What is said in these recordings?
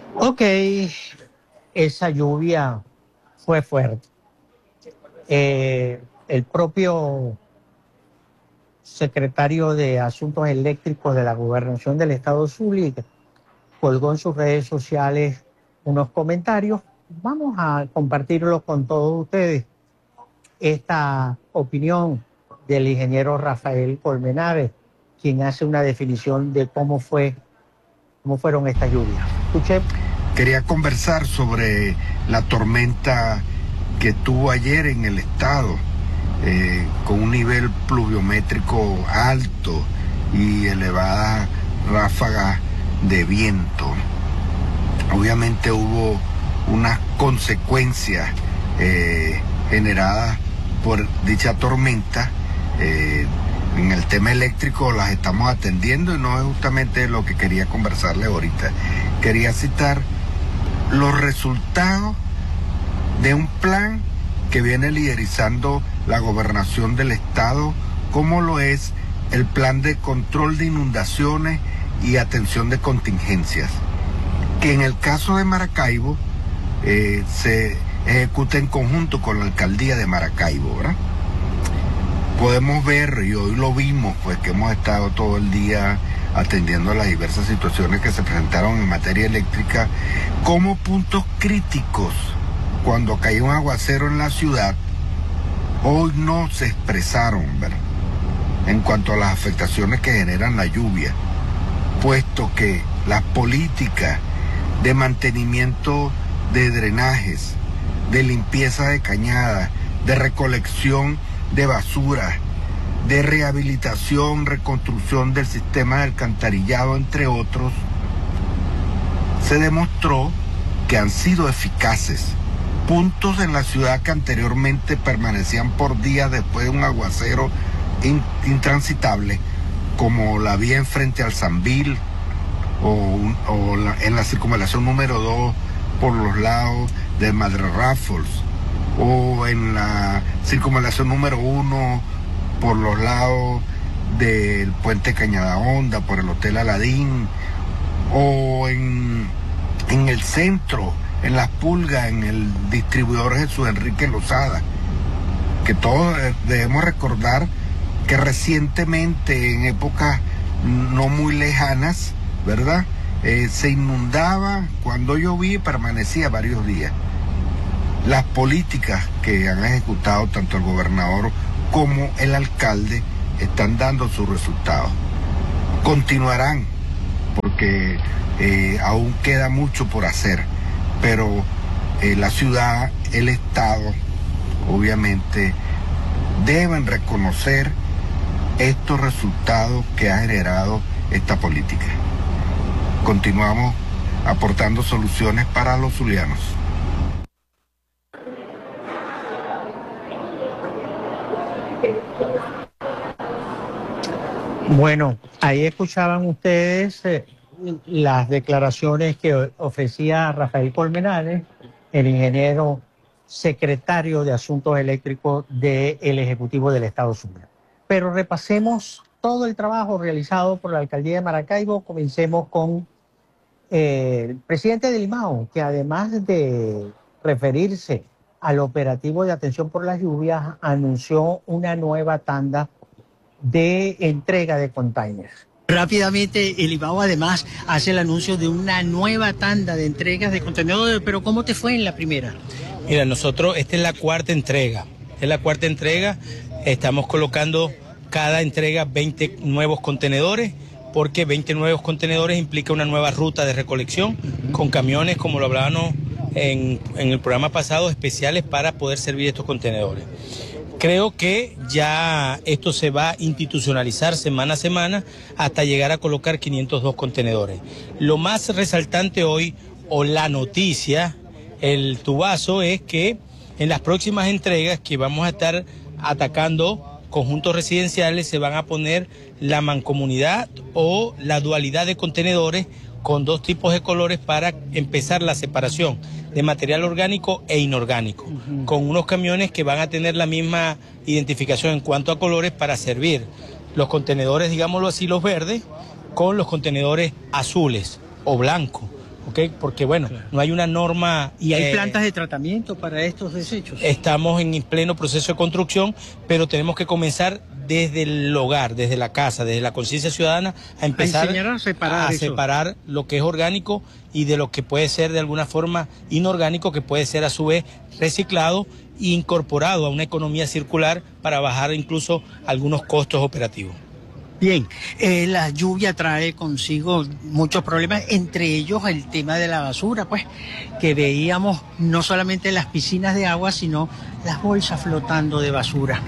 Ok, esa lluvia fue fuerte. El propio secretario de Asuntos Eléctricos de la Gobernación del Estado Zulia colgó en sus redes sociales unos comentarios. Vamos a compartirlos con todos ustedes. Esta opinión del ingeniero Rafael Colmenares, quien hace una definición de cómo fueron estas lluvias. Escuché. Quería conversar sobre la tormenta que tuvo ayer en el estado, con un nivel pluviométrico alto y elevadas ráfagas de viento. Obviamente hubo unas consecuencias generadas por dicha tormenta. En el tema eléctrico las estamos atendiendo y no es justamente lo que quería conversarle ahorita. Quería citar los resultados de un plan que viene liderizando la gobernación del estado, como lo es el plan de control de inundaciones y atención de contingencias, que en el caso de Maracaibo se ejecuta en conjunto con la alcaldía de Maracaibo, ¿verdad? Podemos ver, y hoy lo vimos, pues que hemos estado todo el día atendiendo a las diversas situaciones que se presentaron en materia eléctrica, como puntos críticos cuando cayó un aguacero en la ciudad, hoy no se expresaron, ¿verdad?, en cuanto a las afectaciones que generan la lluvia, puesto que las políticas de mantenimiento de drenajes, de limpieza de cañadas, de recolección de basura, de rehabilitación, reconstrucción del sistema de alcantarillado, entre otros, se demostró que han sido eficaces. Puntos en la ciudad que anteriormente permanecían por días después de un aguacero intransitable, como la vía enfrente al Sambil en la circunvalación número 2 por los lados de Madre Raffles, o en la circunvalación número 1 por los lados del puente Cañada Honda, por el Hotel Aladín, o en el centro, en Las Pulgas, en el distribuidor Jesús Enrique Lozada, que todos debemos recordar que recientemente, en épocas no muy lejanas, ¿verdad?, se inundaba cuando llovía y permanecía varios días. Las políticas que han ejecutado tanto el gobernador como el alcalde están dando sus resultados. Continuarán, porque aún queda mucho por hacer, pero la ciudad, el estado, obviamente, deben reconocer estos resultados que ha generado esta política. Continuamos aportando soluciones para los zulianos. Bueno, ahí escuchaban ustedes las declaraciones que ofrecía Rafael Colmenares, el ingeniero secretario de Asuntos Eléctricos del Ejecutivo del Estado Zulia. Pero repasemos todo el trabajo realizado por la alcaldía de Maracaibo. Comencemos con el presidente del IMAO, que además de referirse al operativo de atención por las lluvias, anunció una nueva tanda de entrega de containers. Rápidamente, el IBAO además hace el anuncio de una nueva tanda de entregas de contenedores, pero ¿cómo te fue en la primera? Mira, nosotros, esta es la cuarta entrega. Estamos colocando cada entrega 20 nuevos contenedores, porque 20 nuevos contenedores implica una nueva ruta de recolección con camiones, como lo hablábamos en el programa pasado, especiales para poder servir estos contenedores. Creo que ya esto se va a institucionalizar semana a semana hasta llegar a colocar 502 contenedores. Lo más resaltante hoy, o la noticia, el tubazo, es que en las próximas entregas que vamos a estar atacando conjuntos residenciales se van a poner la mancomunidad o la dualidad de contenedores con dos tipos de colores para empezar la separación de material orgánico e inorgánico, con unos camiones que van a tener la misma identificación en cuanto a colores para servir los contenedores, digámoslo así, los verdes, con los contenedores azules o blancos, ¿ok? Porque bueno, no hay una norma. ¿Y hay plantas de tratamiento para estos desechos? Estamos en pleno proceso de construcción, pero tenemos que comenzar desde el hogar, desde la casa, desde la conciencia ciudadana, a empezar a separar lo que es orgánico y de lo que puede ser de alguna forma inorgánico, que puede ser a su vez reciclado e incorporado a una economía circular para bajar incluso algunos costos operativos. Bien, la lluvia trae consigo muchos problemas, entre ellos el tema de la basura, pues, que veíamos no solamente las piscinas de agua, sino las bolsas flotando de basura.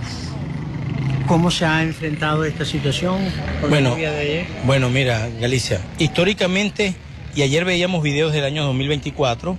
¿Cómo se ha enfrentado esta situación con la lluvia de ayer? Bueno, mira, Galicia, históricamente, y ayer veíamos videos del año 2024,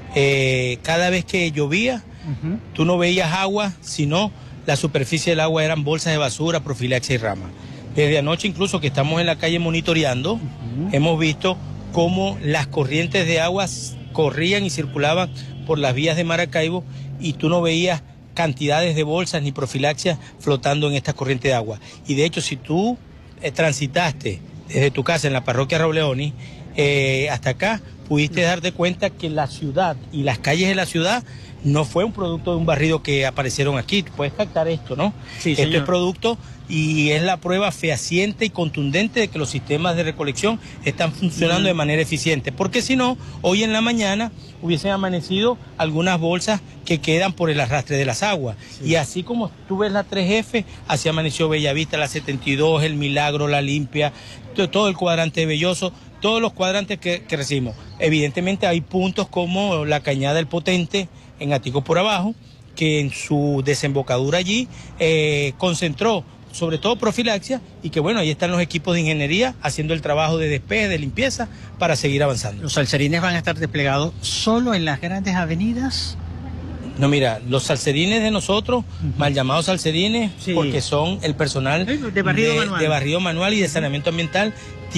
cada vez que llovía, tú no veías agua, sino la superficie del agua eran bolsas de basura, profilaxia y rama. Desde anoche incluso que estamos en la calle monitoreando, hemos visto cómo las corrientes de agua corrían y circulaban por las vías de Maracaibo y tú no veías cantidades de bolsas ni profilaxia flotando en esta corriente de agua. Y de hecho, si tú transitaste desde tu casa en la parroquia Robleoni hasta acá, pudiste darte cuenta que la ciudad y las calles de la ciudad no fue un producto de un barrido que aparecieron aquí. Puedes captar esto, ¿no? Sí, señor. Esto es producto y es la prueba fehaciente y contundente de que los sistemas de recolección están funcionando de manera eficiente. Porque si no, hoy en la mañana hubiesen amanecido algunas bolsas que quedan por el arrastre de las aguas. Sí. Y así como tú ves la 3F, así amaneció Bellavista, la 72, El Milagro, La Limpia, todo el cuadrante de Belloso, todos los cuadrantes que recibimos. Evidentemente hay puntos como la Cañada del Potente, en Atico por abajo, que en su desembocadura allí concentró sobre todo profilaxia y que bueno, ahí están los equipos de ingeniería haciendo el trabajo de despeje, de limpieza para seguir avanzando. ¿Los salserines van a estar desplegados solo en las grandes avenidas? No, mira, los salserines de nosotros, mal llamados salserines, porque son el personal de barrido manual y de saneamiento ambiental,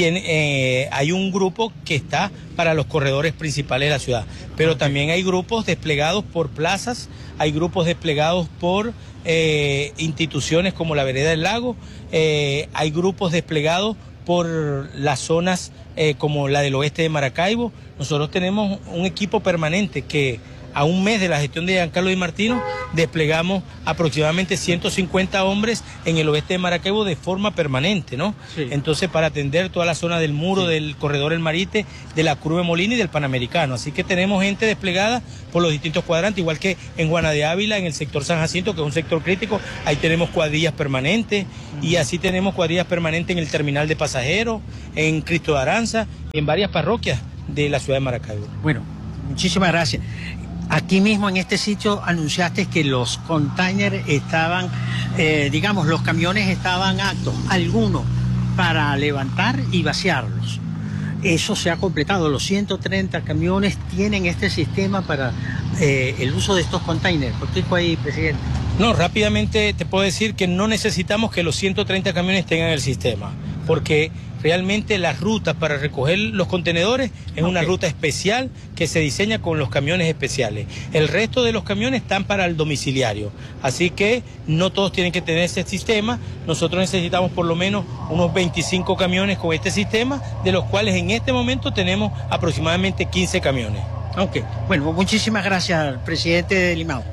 hay un grupo que está para los corredores principales de la ciudad, pero también hay grupos desplegados por plazas, hay grupos desplegados por instituciones como la Vereda del Lago, hay grupos desplegados por las zonas como la del oeste de Maracaibo. Nosotros tenemos un equipo permanente que a un mes de la gestión de Giancarlo Di Martino desplegamos aproximadamente 150 hombres en el oeste de Maracaibo de forma permanente, ¿no? Sí. Entonces, para atender toda la zona del muro, del corredor El Marite, de la Curva de Molina y del Panamericano. Así que tenemos gente desplegada por los distintos cuadrantes, igual que en Juana de Ávila, en el sector San Jacinto, que es un sector crítico, ahí tenemos cuadrillas permanentes, y así tenemos cuadrillas permanentes en el terminal de pasajeros, en Cristo de Aranza, en varias parroquias de la ciudad de Maracaibo. Bueno, muchísimas gracias. Aquí mismo en este sitio anunciaste que los containers estaban, digamos, los camiones estaban aptos, algunos para levantar y vaciarlos. Eso se ha completado, los 130 camiones tienen este sistema para el uso de estos containers. ¿Por ahí, presidente? No, rápidamente te puedo decir que no necesitamos que los 130 camiones tengan el sistema, porque realmente las rutas para recoger los contenedores es una ruta especial que se diseña con los camiones especiales. El resto de los camiones están para el domiciliario, así que no todos tienen que tener ese sistema. Nosotros necesitamos por lo menos unos 25 camiones con este sistema, de los cuales en este momento tenemos aproximadamente 15 camiones. Ok, bueno, muchísimas gracias, presidente de Limao.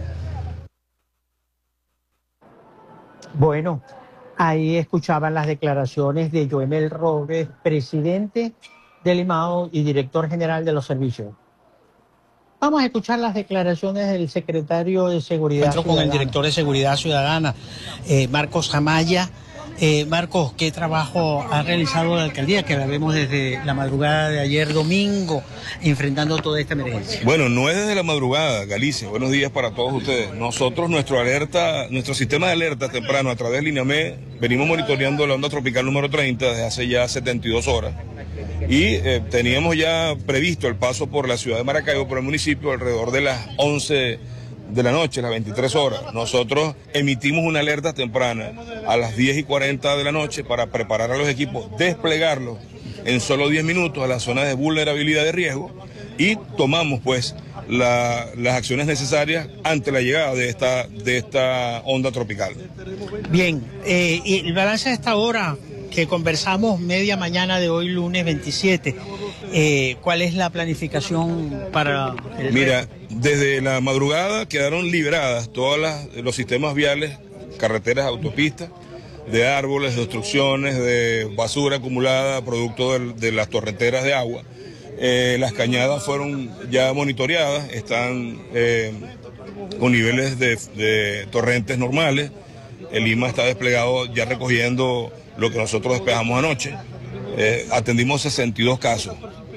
Bueno, ahí escuchaban las declaraciones de Joemel Robles, presidente de Limao y director general de los servicios. Vamos a escuchar las declaraciones del secretario de Seguridad Ciudadana. Con el director de Seguridad Ciudadana, Marcos Amaya. Marcos, ¿qué trabajo ha realizado la alcaldía? Que la vemos desde la madrugada de ayer domingo, enfrentando toda esta emergencia. Bueno, no es desde la madrugada, Galicia. Buenos días para todos ustedes. Nosotros, nuestro sistema de alerta temprano a través del INAME, venimos monitoreando la onda tropical número 30 desde hace ya 72 horas. Y teníamos ya previsto el paso por la ciudad de Maracaibo, por el municipio, alrededor de las 11 de la noche, las 23 horas. Nosotros emitimos una alerta temprana a las 10:40 de la noche para preparar a los equipos, desplegarlos en solo 10 minutos a las zonas de vulnerabilidad de riesgo y tomamos pues las acciones necesarias ante la llegada de esta onda tropical. Bien, y el balance de esta hora que conversamos media mañana de hoy, lunes 27, ¿Cuál es la planificación para el Mira, desde la madrugada quedaron liberadas todos los sistemas viales, carreteras, autopistas, de árboles, de obstrucciones, de basura acumulada, producto de las torrenteras de agua. Las cañadas fueron ya monitoreadas, están con niveles de torrentes normales. El Lima está desplegado ya recogiendo lo que nosotros despejamos anoche. Atendimos 62 casos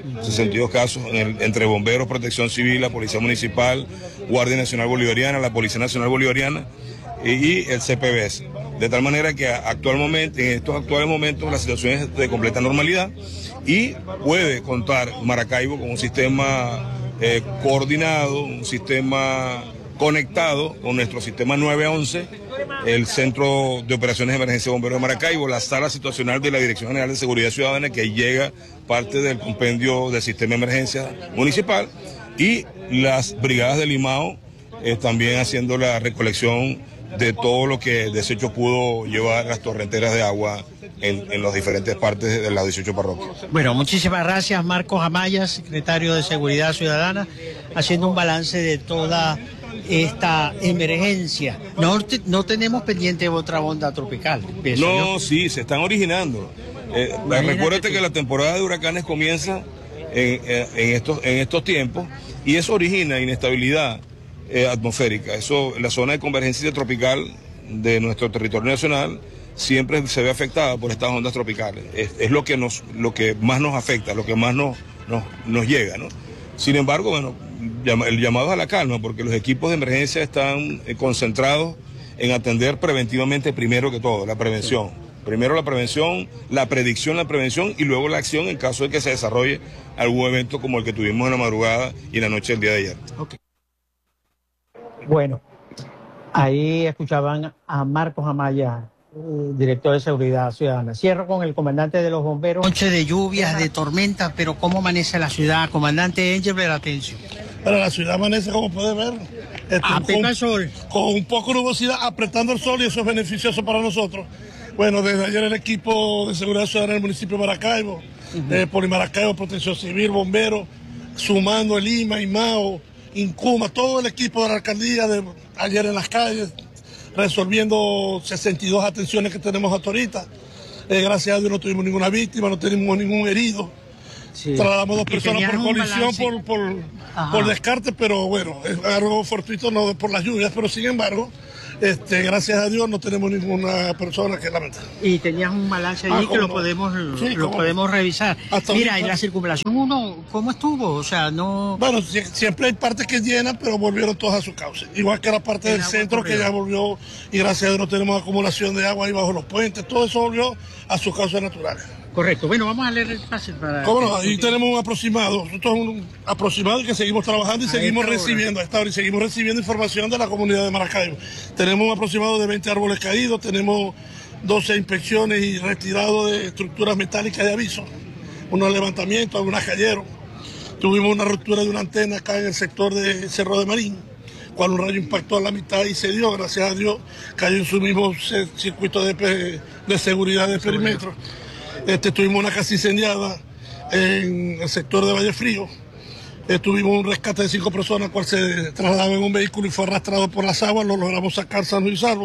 entre bomberos, protección civil, la policía municipal, Guardia Nacional Bolivariana, la Policía Nacional Bolivariana y el CPBS. De tal manera que actualmente, en estos actuales momentos, la situación es de completa normalidad y puede contar Maracaibo con un sistema coordinado, un sistema conectado con nuestro sistema 911, el Centro de Operaciones de Emergencia de Bomberos de Maracaibo, la sala situacional de la Dirección General de Seguridad Ciudadana, que llega parte del compendio del sistema de emergencia municipal, y las brigadas de Limao también haciendo la recolección de todo lo que el desecho pudo llevar las torrenteras de agua en las diferentes partes de las 18 parroquias. Bueno, muchísimas gracias, Marcos Amaya, secretario de Seguridad Ciudadana, haciendo un balance de toda esta emergencia. No tenemos pendiente otra onda tropical. No, sí, se están originando. Recuérdate que la temporada de huracanes comienza en estos tiempos y eso origina inestabilidad atmosférica. Eso, la zona de convergencia tropical de nuestro territorio nacional siempre se ve afectada por estas ondas tropicales. Es lo que más nos afecta, lo que más nos llega, ¿no? Sin embargo, bueno, el llamado a la calma, porque los equipos de emergencia están concentrados en atender preventivamente primero que todo, la prevención. Primero la prevención, la predicción, la prevención y luego la acción en caso de que se desarrolle algún evento como el que tuvimos en la madrugada y en la noche del día de ayer. Okay. Bueno, ahí escuchaban a Marcos Amaya, director de Seguridad Ciudadana. Cierro con el comandante de los bomberos. Noche de lluvias, de tormentas, pero ¿cómo amanece la ciudad? Comandante Engelbert, atención. Pero la ciudad amanece, como puede ver, el sol, con un poco de nubosidad, apretando el sol, y eso es beneficioso para nosotros. Bueno, desde ayer el equipo de Seguridad Ciudadana del municipio de Maracaibo, Polimaracaibo, Protección Civil, Bomberos, sumando el Lima, Imao, Incuma, todo el equipo de la alcaldía ayer en las calles, resolviendo 62 atenciones que tenemos hasta ahorita. Gracias a Dios no tuvimos ninguna víctima, no tenemos ningún herido. Sí. Trasladamos 2 personas por colisión, por descarte, pero bueno, es algo fortuito, no por las lluvias, pero sin embargo, gracias a Dios no tenemos ninguna persona que lamentar. Y tenías un balance allí que lo podemos revisar. Mira, en la circunvalación 1, ¿cómo estuvo? O sea, no... Bueno, siempre hay partes que llenan, pero volvieron todas a su cauce. Igual que la parte del centro que ya volvió, y gracias a Dios no tenemos acumulación de agua ahí bajo los puentes, todo eso volvió a sus causas naturales. Correcto. Bueno, vamos a leer el pase para... ¿Cómo no? Ahí tenemos un aproximado. Nosotros un aproximado que seguimos trabajando y seguimos recibiendo a esta hora, y seguimos recibiendo información de la comunidad de Maracaibo. Tenemos un aproximado de 20 árboles caídos, tenemos 12 inspecciones y retirado de estructuras metálicas de aviso, unos levantamientos, algunas cayeron. Tuvimos una ruptura de una antena acá en el sector de Cerro de Marín, cuando un rayo impactó a la mitad y se dio, gracias a Dios, cayó en su mismo circuito de seguridad de perímetro. Tuvimos una casa incendiada en el sector de Valle Frío. Tuvimos un rescate de 5 personas, cual se trasladaba en un vehículo y fue arrastrado por las aguas. Lo logramos sacar sano y salvo.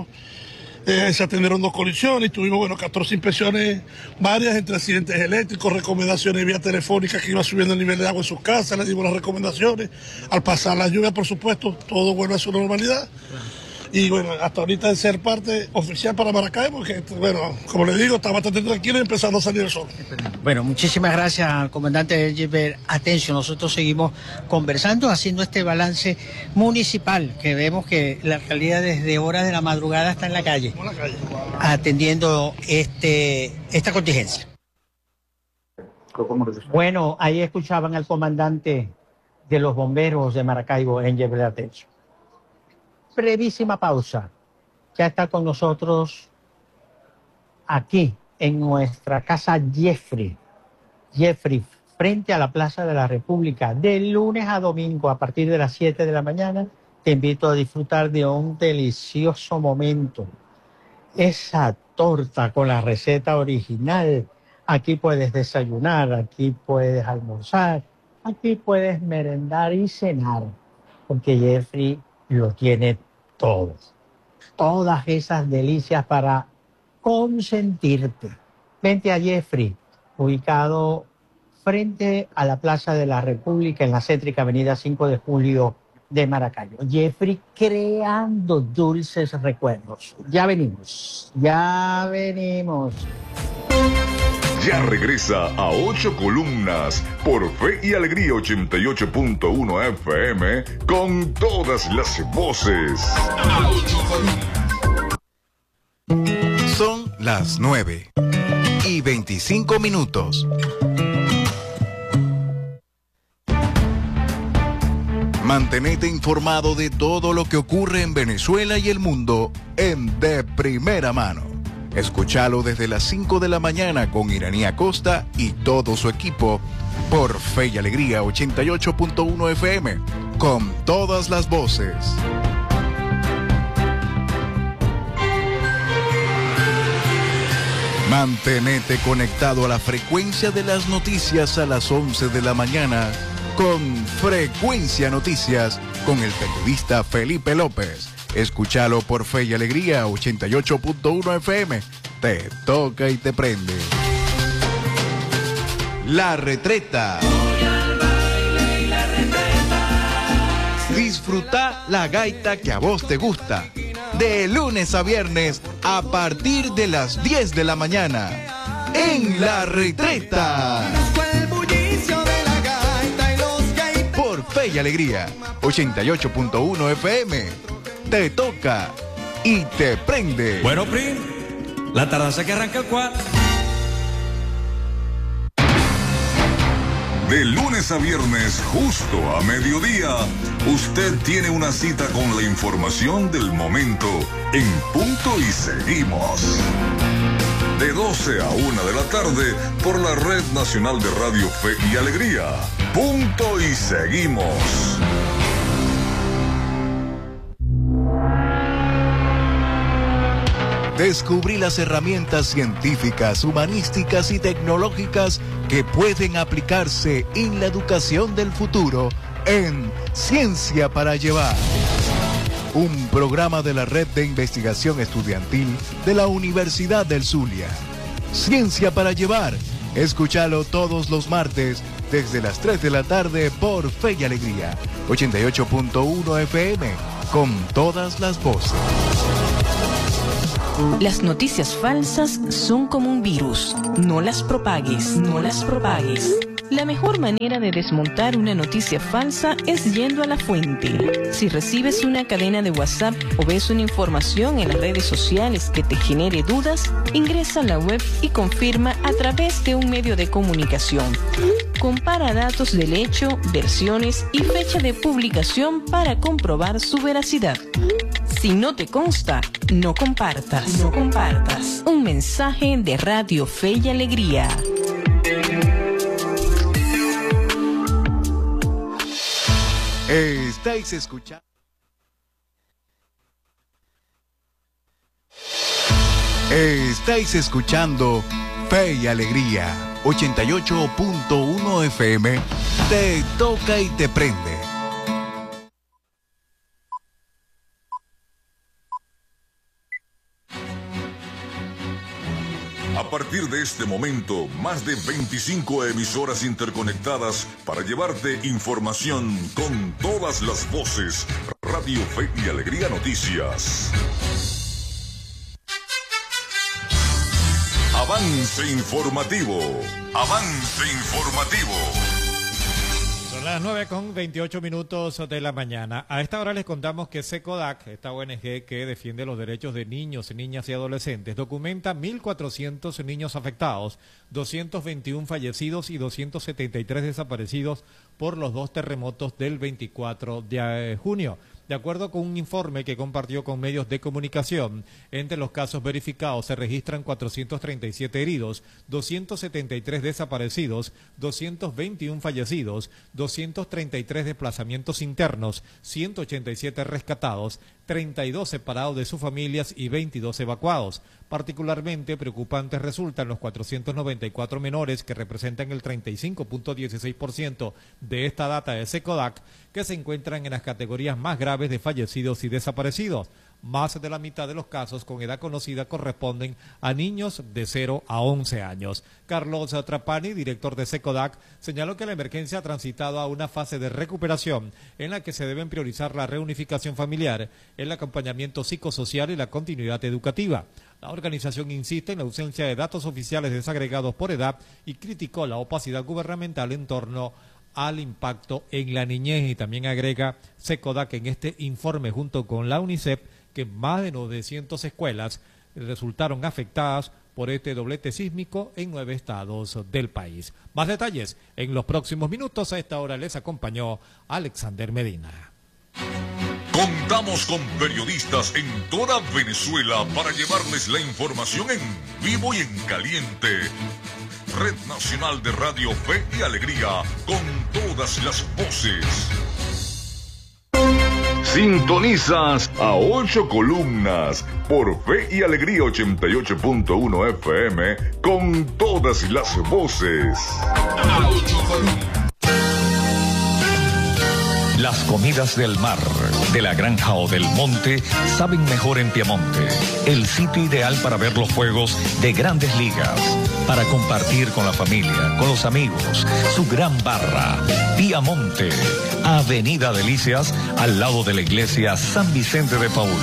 Se atendieron 2 colisiones y tuvimos 14 inspecciones varias, entre accidentes eléctricos, recomendaciones vía telefónica que iba subiendo el nivel de agua en sus casas. Les dimos las recomendaciones. Al pasar la lluvia, por supuesto, todo vuelve a su normalidad. Y bueno, hasta ahorita de ser parte oficial para Maracaibo, porque bueno, como le digo, está bastante tranquilo y empezando a salir el sol. Bueno, muchísimas gracias, comandante Gilbert. Atención, nosotros seguimos conversando, haciendo este balance municipal, que vemos que la alcaldía desde horas de la madrugada está en la calle, atendiendo esta contingencia. Bueno, ahí escuchaban al comandante de los bomberos de Maracaibo, Engelbert, atención. Brevísima pausa. Ya está con nosotros aquí en nuestra casa Jeffrey, frente a la Plaza de la República, de lunes a domingo a partir de las 7 de la mañana. Te invito a disfrutar de un delicioso momento. Esa torta con la receta original Aquí puedes desayunar, aquí puedes almorzar, aquí puedes merendar y cenar, porque Jeffrey lo tiene todo. Todas esas delicias para consentirte. Vente a Jeffrey, ubicado frente a la Plaza de la República en la céntrica avenida 5 de Julio de Maracaibo. Jeffrey, creando dulces recuerdos. Ya venimos. Ya regresa a 8 columnas por Fe y Alegría 88.1 FM con todas las voces. Son las 9:25. Mantenete informado de todo lo que ocurre en Venezuela y el mundo de primera mano. Escúchalo desde las 5 de la mañana con Iraní Acosta y todo su equipo por Fe y Alegría 88.1 FM con todas las voces. Mantenete conectado a la frecuencia de las noticias a las 11 de la mañana con Frecuencia Noticias con el periodista Felipe López. Escúchalo por Fe y Alegría 88.1 FM. Te toca y te prende. La Retreta. Disfruta la gaita que a vos te gusta. De lunes a viernes a partir de las 10 de la mañana. En La Retreta. Por Fe y Alegría 88.1 FM. Te toca y te prende. Bueno, Prim, la tardanza que arranca el cuadro. De lunes a viernes, justo a mediodía, usted tiene una cita con la información del momento en Punto y Seguimos. De 12 a 1 de la tarde por la Red Nacional de Radio Fe y Alegría. Punto y Seguimos. Descubrí las herramientas científicas, humanísticas y tecnológicas que pueden aplicarse en la educación del futuro en Ciencia para Llevar. Un programa de la Red de Investigación Estudiantil de la Universidad del Zulia. Ciencia para Llevar. Escúchalo todos los martes desde las 3 de la tarde por Fe y Alegría. 88.1 FM con todas las voces. Las noticias falsas son como un virus. No las propagues, no las propagues. La mejor manera de desmontar una noticia falsa es yendo a la fuente. Si recibes una cadena de WhatsApp o ves una información en las redes sociales que te genere dudas, ingresa a la web y confirma a través de un medio de comunicación. Compara datos del hecho, versiones y fecha de publicación para comprobar su veracidad. Si no te consta, no compartas. No compartas. Un mensaje de Radio Fe y Alegría. Estáis escuchando. Estáis escuchando Fe y Alegría 88.1 FM. Te toca y te prende. A partir de este momento, más de 25 emisoras interconectadas para llevarte información con todas las voces. Radio Fe y Alegría Noticias. Avance informativo. Avance informativo. Son las 9:28 de la mañana. A esta hora les contamos que SECODAC, esta ONG que defiende los derechos de niños, niñas y adolescentes, documenta 1.400 niños afectados, 221 fallecidos y 273 desaparecidos por los dos terremotos del 24 de junio. De acuerdo con un informe que compartió con medios de comunicación, entre los casos verificados se registran 437 heridos, 273 desaparecidos, 221 fallecidos, 233 desplazamientos internos, 187 rescatados, 32 separados de sus familias y 22 evacuados. Particularmente preocupantes resultan los 494 menores, que representan el 35.16% de esta data de SECODAC, que se encuentran en las categorías más graves de fallecidos y desaparecidos. Más de la mitad de los casos con edad conocida corresponden a niños de 0 a 11 años. Carlos Trapani, director de SECODAC, señaló que la emergencia ha transitado a una fase de recuperación en la que se deben priorizar la reunificación familiar, el acompañamiento psicosocial y la continuidad educativa. La organización insiste en la ausencia de datos oficiales desagregados por edad y criticó la opacidad gubernamental en torno al impacto en la niñez. Y también agrega SECODAC en este informe, junto con la UNICEF, que más de 900 escuelas resultaron afectadas por este doblete sísmico en 9 estados del país. Más detalles en los próximos minutos. A esta hora les acompañó Alexander Medina. Contamos con periodistas en toda Venezuela para llevarles la información en vivo y en caliente. Red Nacional de Radio Fe y Alegría, con todas las voces. Sintonizas a 8 columnas por Fe y Alegría 88.1 FM, con todas las voces. Las comidas del mar, de la granja o del monte saben mejor en Piamonte, el sitio ideal para ver los juegos de Grandes Ligas, para compartir con la familia, con los amigos, su gran barra. Piamonte, Avenida Delicias, al lado de la iglesia San Vicente de Paúl.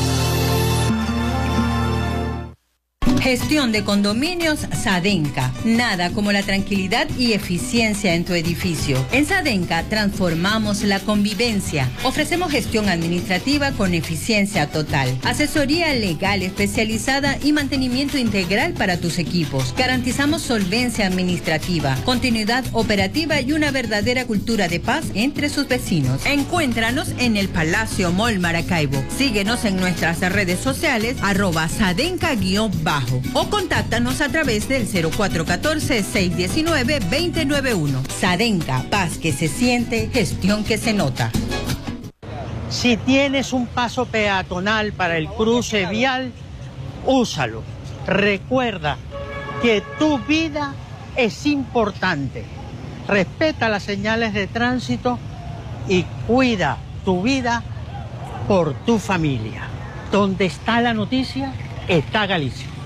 Gestión de condominios Sadenca. Nada como la tranquilidad y eficiencia en tu edificio. En Sadenca transformamos la convivencia. Ofrecemos gestión administrativa con eficiencia total, asesoría legal especializada y mantenimiento integral para tus equipos. Garantizamos solvencia administrativa, continuidad operativa y una verdadera cultura de paz entre sus vecinos. Encuéntranos en el Palacio Mall Maracaibo. Síguenos en nuestras redes sociales @Sadenca_bajo. O contáctanos a través del 0414-619-2091. Sadenca, paz que se siente, gestión que se nota. Si tienes un paso peatonal para el cruce vial, úsalo. Recuerda que tu vida es importante. Respeta las señales de tránsito y cuida tu vida por tu familia. Donde está la noticia, está Galicia.